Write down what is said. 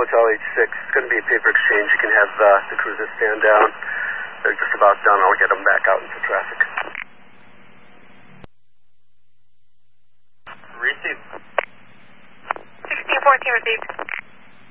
Motel H6. It's going to be a paper exchange. You can have the cruisers stand down. They're just about done. I'll get them back out into traffic. Received. 1614 received.